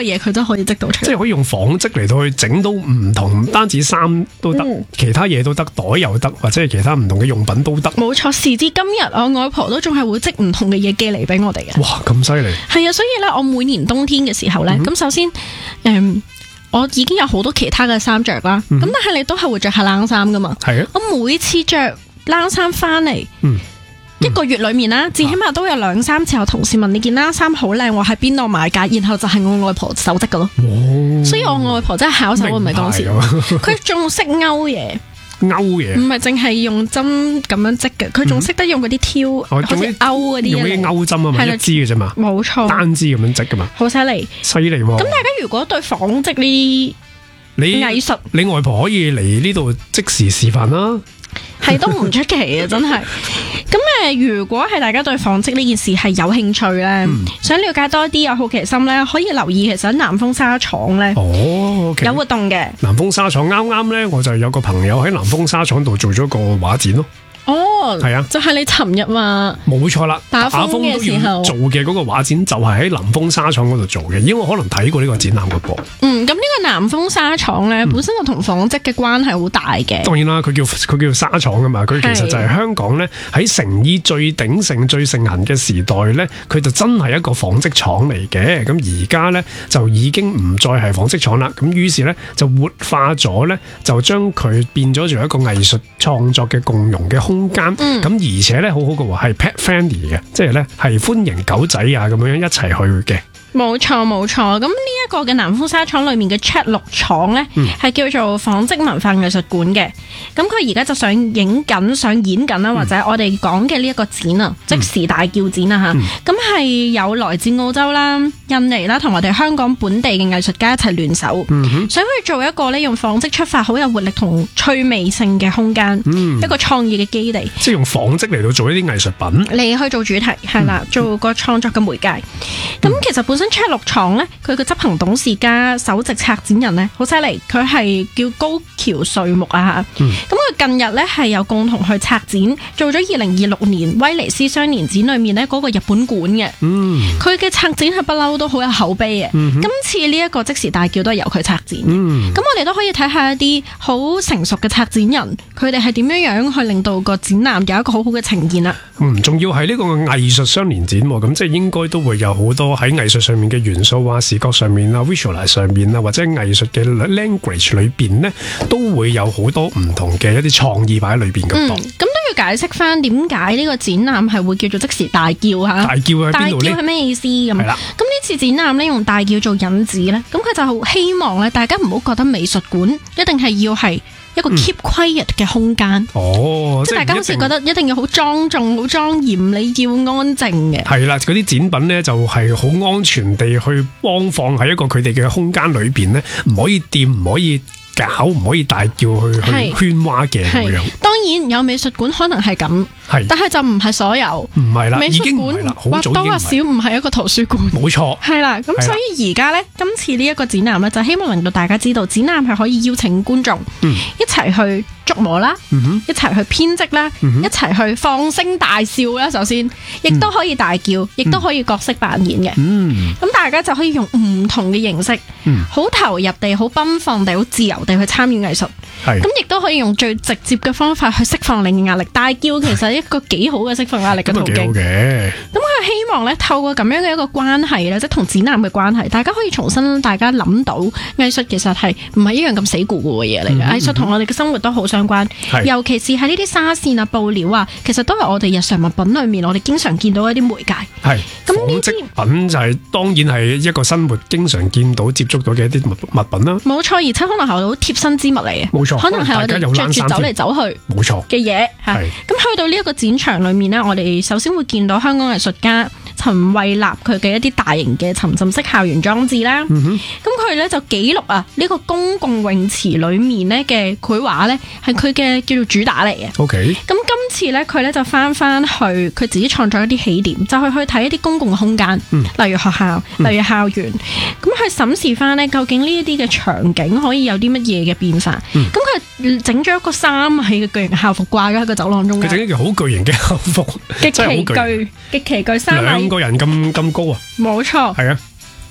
嘅嘢佢都可以織到出嚟。 即係可以用紡織嚟到去整到唔同，唔單止衫都得，其他嘢都得，袋又得，或者係其他唔同嘅用品都得。 冇錯，時至今日，我外婆都仲係會織唔同嘅嘢寄嚟俾我哋嘅。 哇，咁犀利！ 係啊，所以咧，我每年冬天嘅時候咧，咁首先，我已經有好多其他嘅衫着啦，咁但係你都係會着下冷衫噶嘛。 係啊， 我每次着冷衫翻嚟，一個月裏面啦，至起碼都有2-3次有同事問你件冷衫好靚，我喺邊度買㗎？然後就係我外婆手織噶咯。所以我外婆真係巧手，唔係講笑。佢仲識勾嘢。 勾嘢唔係淨係用針咁樣織嘅，佢仲識得用嗰啲挑，好似勾嗰啲， 用啲勾針啊嘛，一支嘅啫嘛， 冇錯， 單支咁樣織噶嘛， 好犀利， 犀利喎！ 咁大家如果對紡織呢藝術， 你外婆可以嚟呢度即時示範啦。 係都唔出奇啊，真係。咁如果係大家對紡織呢件事係有興趣咧，想了解多啲有好奇心咧，可以留意其實喺南豐紗廠咧，有活動嘅。 南豐紗廠啱啱咧，我就有個朋友喺南豐紗廠度做咗個畫展咯。係啊， 就係你尋日話冇錯啦， 打風嘅時候做嘅嗰個畫展就係喺南豐紗廠嗰度做嘅，因為我可能睇過呢個展覽嘅噃。 咁呢個南豐紗廠咧，本身就同紡織嘅關係好大嘅。 當然啦，佢叫紗廠噶嘛，佢其實就係香港咧喺成衣最鼎盛、最盛行嘅時代咧，佢就真係一個紡織廠嚟嘅。咁而家咧就已經唔再係紡織廠啦，咁於是咧就活化咗咧，就將佢變咗做一個藝術創作嘅共融嘅空間。咁而且咧好好嘅喎，係 pet friendly 嘅，即係咧係歡迎狗仔啊咁樣一齊去嘅。 冇錯冇錯，咁呢一個嘅南豐紗廠裏面嘅 Chat6 廠咧，係叫做紡織文化藝術館嘅。咁佢而家就上演緊啦，或者我哋講嘅呢一個展啊，即時大叫展啊吓。咁係有來自澳洲啦、印尼啦，同我哋香港本地嘅藝術家一齊聯手，想去做一個咧用紡織出發、好有活力同趣味性嘅空間，一個創意嘅基地。 即係用紡織嚟到做一啲藝術品嚟去做主題，係啦，做個創作嘅媒介。咁其實本身Chat6廠咧，佢嘅執行董事加首席策展人咧，好犀利，佢係叫高橋穗木啊嚇。咁佢近日咧係有共同去策展，做咗2026年威尼斯雙年展裏面咧嗰個日本館嘅。佢嘅策展係不嬲都好有口碑嘅。今次呢一個即時大叫都係由佢策展。咁我哋都可以睇下一啲好成熟嘅策展人，佢哋係點樣去令到個展覽有一個好好嘅呈現啦。 仲要係呢個藝術雙年展喎，咁即係應該都會有好多喺藝術上面嘅元素啊、視覺上面啊、visualize 上面啊，或者藝術嘅 language 裏邊呢，都會有好多唔同嘅一啲創意擺喺裏邊嘅。 咁都要解釋翻點解呢個展覽係會叫做即時大叫嚇？大叫喺邊度呢？大叫係咩意思咁？咁呢次展覽呢，用大叫做引子呢，咁佢就好希望咧，大家唔好覺得美術館一定係要係一個 keep quiet 嘅空間。即係大家好似覺得一定要好莊重、好莊嚴，你要安靜嘅。係啦，嗰啲展品咧就係好安全地去放喺一個佢哋嘅空間裏邊咧，唔可以掂，唔可以搞，唔可以大叫去喧嘩嘅咁樣。當然有美術館可能係咁，但係就唔係所有。唔係啦，美術館或多或少唔係一個圖書館。冇錯。係啦，咁所以而家咧，今次呢一個展覽咧，就希望令到大家知道，展覽係可以邀請觀眾一齊去觸摸啦，一齊去編織啦，一齊去放聲大笑啦。首先，亦都可以大叫，亦都可以角色扮演嘅。咁大家就可以用唔同嘅形式，好投入地、好奔放地、好自由地去參與藝術。咁亦都可以用最直接嘅方法去釋放你嘅壓力。大叫其實係一個幾好嘅釋放壓力嘅途徑。咁佢希望咧，透過咁樣嘅一個關係咧，即係同展覽嘅關係，大家可以重新大家諗到藝術其實係唔係一樣咁死咕咕嘅嘢嚟嘅。藝術同我哋嘅生活都好相關，尤其是喺呢啲紗線啊、布料啊，其實都係我哋日常物品裏面我哋經常見到一啲媒介。咁紡織品就係當然係一個生活經常見到、接觸到嘅一啲物品啦。冇錯，而且可能係好貼身之物嚟嘅。冇錯，可能係我哋着住走嚟走去冇錯嘅嘢嚇。咁去到呢一個展場裏面呢，我哋首先會見到香港藝術家陳慧立佢嘅一啲大型嘅沉浸式校園裝置啦。咁佢咧就記錄啊呢個公共泳池裏面咧嘅繪畫咧係佢嘅叫做主打嚟嘅。咁今次咧佢咧就翻去佢自己創作一啲起點，就去睇一啲公共嘅空間，例如學校、例如校園，咁去審視翻咧究竟呢一啲嘅場景可以有啲乜嘢嘅變化。咁佢整咗一個3米嘅巨型校服掛喺個走廊中間。佢整一件好巨型嘅校服，極其巨3米。2個人咁高啊！冇錯。係啊。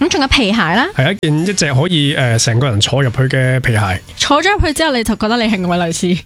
咁仲有皮鞋啦， 係一隻可以成個人坐入去嘅皮鞋。 坐咗入去之後，你就覺得你係愛麗絲。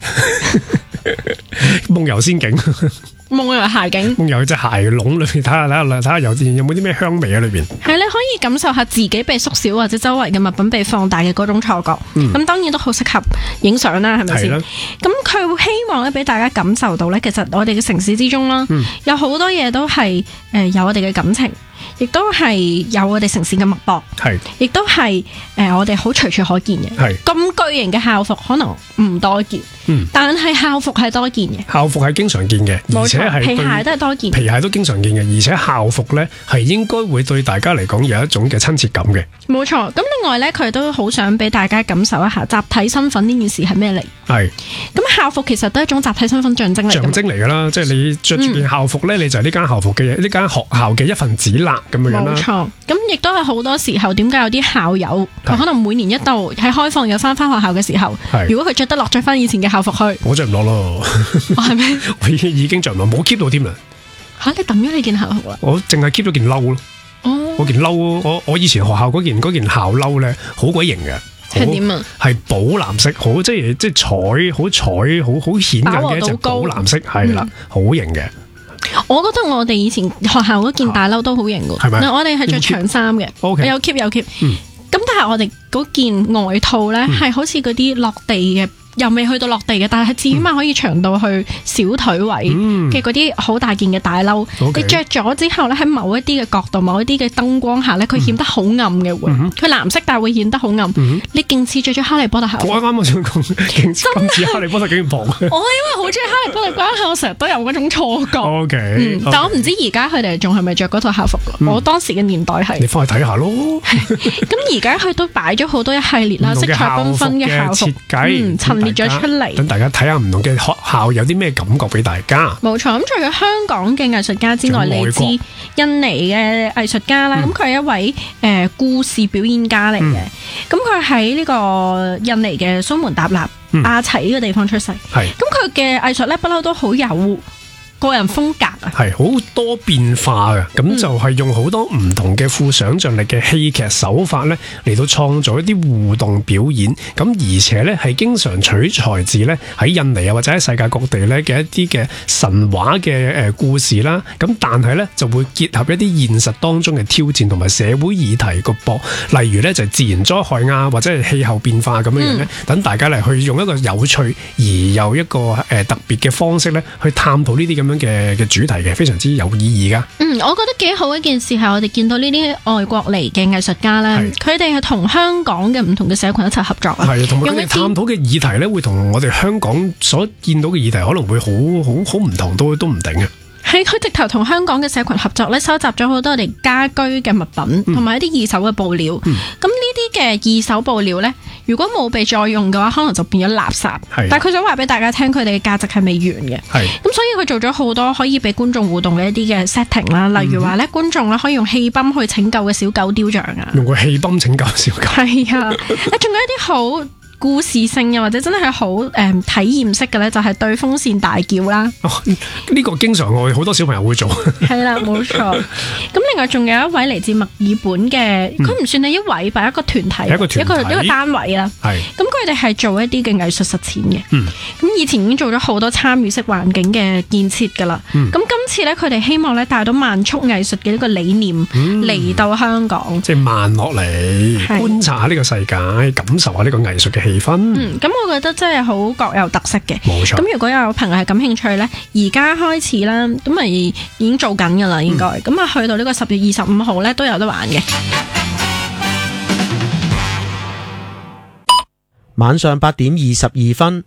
夢遊仙境， 夢遊鞋境， 夢遊隻鞋籠裏邊睇下有冇啲咩香味喺裏邊。 係你可以感受下自己被縮小或者周圍嘅物品被放大嘅嗰種錯覺。咁當然都好適合影相啦，係咪先？咁佢會希望咧俾大家感受到咧，其實我哋嘅城市之中啦，有好多嘢都係有我哋嘅感情。亦都係有我哋城市嘅脈搏，亦都係我哋好隨處可見嘅。咁巨型嘅校服可能唔多見，但係校服係多見嘅。校服係經常見嘅，而且係皮鞋都係多見，皮鞋都經常見嘅，而且校服咧係應該會對大家嚟講有一種嘅親切感嘅。冇錯，咁另外咧佢都好想俾大家感受一下集體身份呢件事係咩嚟。咁校服其實都係一種集體身份象徵嚟，象徵嚟㗎啦，即係你着住件校服咧，你就係呢間校服嘅呢間學校嘅一份子啦。咁樣啦，冇錯。咁亦都係好多時候，點解有啲校友佢可能每年一度喺開放有翻學校嘅時候，如果佢着得落着翻以前嘅校服去，我着唔落咯。係咩？我已經着唔落，冇 keep 到添啦。吓，你抌咗你件校服啦？我淨係 keep 咗件褸咯。哦，我件褸，我以前學校嗰件校褸咧，好鬼型嘅。係點啊？係寶藍色，好即係好顯眼嘅一隻寶藍色，係啦，好型嘅。我覺得我哋以前學校嗰件大褸都好型㗎，係咪？我哋係着長衫嘅，有 keep。咁但係我哋嗰件外套咧，係好似嗰啲落地嘅。又未去到落地嘅，但係至起碼可以長到去小腿位嘅嗰啲好大件嘅大褸。你着咗之後咧，喺某一啲嘅角度、某一啲嘅燈光下咧，佢顯得好暗嘅會。佢藍色但係會顯得好暗。你勁似着咗哈利波特校服。我啱啱想講，勁似哈利波特警員袍。我因為好中意哈利波特關係，我成日都有嗰種錯覺。但我唔知而家佢哋仲係咪着嗰套校服。我當時嘅年代係。你翻去睇下咯。咁而家佢都擺咗好多一系列啦，色彩繽紛嘅校服設計。列咗出嚟，等大家睇下唔同嘅學校有啲咩感覺俾大家。冇錯，咁除咗香港嘅藝術家之外，嚟自印尼嘅藝術家啦，咁佢係一位故事表演家嚟嘅。咁佢喺呢個印尼嘅蘇門答臘阿齊呢個地方出世。係，咁佢嘅藝術咧不嬲都好有個人風格啊，係好多變化嘅，咁就係用好多唔同嘅富想象力嘅戲劇手法咧嚟到創造一啲互動表演，咁而且咧係經常取材自咧喺印尼啊或者喺世界各地咧嘅一啲嘅神話嘅故事啦，咁但係咧就會結合一啲現實當中嘅挑戰同埋社會議題個噃，例如咧就係自然災害啊或者係氣候變化咁樣樣咧，等大家嚟去用一個有趣而有一個特別嘅方式咧去探討呢啲咁樣嘅主題嘅，非常之有意義噶。我覺得幾好一件事係我哋見到呢啲外國嚟嘅藝術家咧，佢哋係同香港嘅唔同嘅社群一齊合作啊。係，同埋佢哋探討嘅議題咧，會同我哋香港所見到嘅議題可能會好唔同，都唔定嘅。係佢直頭同香港嘅社群合作咧，收集咗好多我哋家居嘅物品，同埋一啲二手嘅布料。咁呢啲嘅二手布料咧，如果冇被再用嘅話，可能就變咗垃圾。但係佢想話俾大家聽，佢哋嘅價值係未完嘅。咁所以佢做咗好多可以俾觀眾互動嘅一啲嘅 setting 啦，例如話咧，觀眾咧可以用氣泵去拯救嘅小狗雕像啊，用個氣泵拯救小狗。係啊，仲有一啲好故事性又或者真係好體驗式嘅咧，就係對風扇大叫啦。呢個經常我哋好多小朋友會做。係啦，冇錯。咁另外仲有一位嚟自墨爾本嘅，佢唔算係一位，但係一個團體，一個單位啦。係。咁佢哋係做一啲嘅藝術實踐嘅。咁以前已經做咗好多參與式環境嘅建設㗎啦。咁今次咧，佢哋希望咧帶到慢速藝術嘅呢個理念嚟到香港。即係慢落嚟，觀察下呢個世界，感受下呢個藝術嘅氣氛。咁我覺得真係好各有特色嘅。冇錯。咁如果有朋友係感興趣咧，而家開始啦，咁咪已經做緊噶啦，應該。咁啊，去到呢個10月25號咧都有得玩嘅。 晚上8點22分。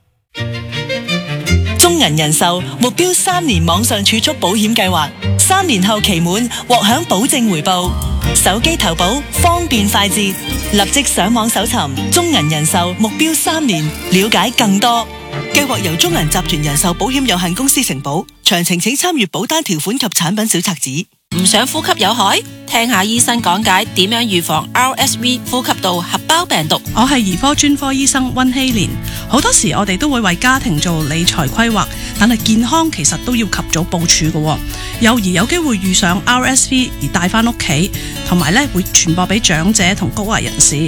中銀人壽目標3年網上儲蓄保險計劃，3年後期滿獲享保證回報。手機投保方便快捷，立即上網搜尋中銀人壽目標3年，了解更多。計劃由中銀集團人壽保險有限公司承保，詳情請參閱保單條款及產品小冊子。 唔想呼吸有害？聽下醫生講解點樣預防 RSV 呼吸道合胞病毒。 我係兒科專科醫生溫希蓮。好多時我哋都會為家庭做理財規劃，但係健康其實都要及早部署嘅。幼兒有機會遇上 RSV 而帶翻屋企，同埋咧會傳播俾長者同高危人士。